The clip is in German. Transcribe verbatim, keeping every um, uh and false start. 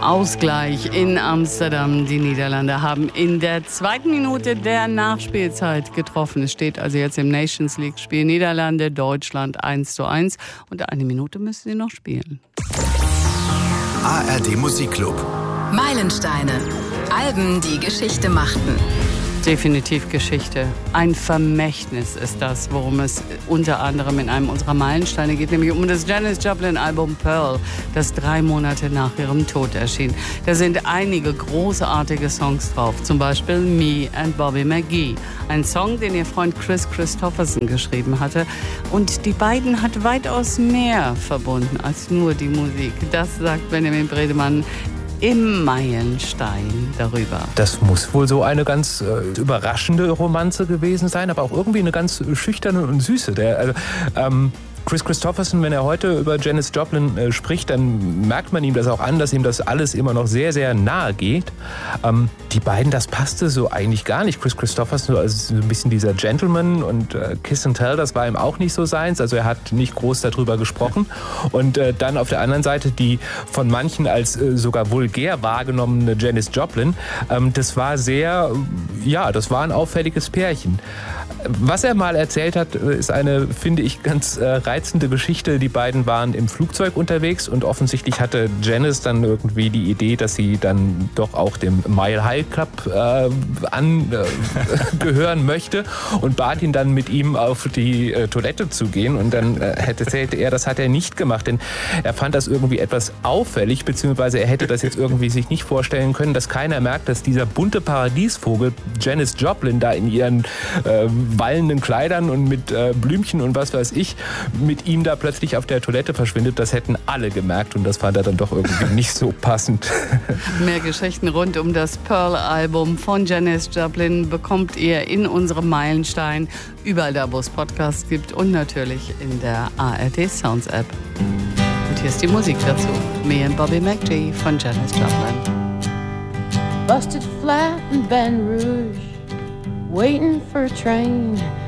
Ausgleich in Amsterdam. Die Niederlande haben in der zweiten Minute der Nachspielzeit getroffen. Es steht also jetzt im Nations League-Spiel Niederlande, Deutschland eins zu eins. Und eine Minute müssen sie noch spielen. A R D Musikclub. Meilensteine. Alben, die Geschichte machten. Definitiv Geschichte. Ein Vermächtnis ist das, worum es unter anderem in einem unserer Meilensteine geht, nämlich um das Janis Joplin-Album Pearl, das drei Monate nach ihrem Tod erschien. Da sind einige großartige Songs drauf, zum Beispiel Me and Bobby McGee, ein Song, den ihr Freund Kris Kristofferson geschrieben hatte. Und die beiden hat weitaus mehr verbunden als nur die Musik. Das sagt Benjamin Bredemann im Meilenstein darüber. Das muss wohl so eine ganz äh, überraschende Romanze gewesen sein, aber auch irgendwie eine ganz schüchterne und süße. Der, also, ähm, Kris Kristofferson, wenn er heute über Janis Joplin äh, spricht, dann merkt man ihm das auch an, dass ihm das alles immer noch sehr, sehr nahe geht. Ähm, die beiden, das passte so eigentlich gar nicht. Kris Kristofferson, also so ein bisschen dieser Gentleman, und äh, Kiss and Tell, das war ihm auch nicht so seins. Also er hat nicht groß darüber gesprochen. Und äh, dann auf der anderen Seite die von manchen als äh, sogar vulgär wahrgenommene Janis Joplin. Ähm, das war sehr, ja, das war ein auffälliges Pärchen. Was er mal erzählt hat, ist eine, finde ich, ganz äh, reizende Geschichte. Die beiden waren im Flugzeug unterwegs und offensichtlich hatte Janis dann irgendwie die Idee, dass sie dann doch auch dem Mile High Club äh, angehören äh, möchte und bat ihn dann, mit ihm auf die äh, Toilette zu gehen. Und dann äh, erzählte er, das hat er nicht gemacht, denn er fand das irgendwie etwas auffällig, beziehungsweise er hätte das jetzt irgendwie sich nicht vorstellen können, dass keiner merkt, dass dieser bunte Paradiesvogel Janis Joplin da in ihren äh, wallenden Kleidern und mit äh, Blümchen und was weiß ich, mit ihm da plötzlich auf der Toilette verschwindet. Das hätten alle gemerkt und das fand er dann doch irgendwie nicht so passend. Mehr Geschichten rund um das Pearl-Album von Janis Joplin bekommt ihr in unserem Meilenstein, überall da, wo es Podcasts gibt und natürlich in der A R D Sounds App. Und hier ist die Musik dazu. Me and Bobby McGee von Janis Joplin. Busted flat in Baton Rouge, waiting for a train.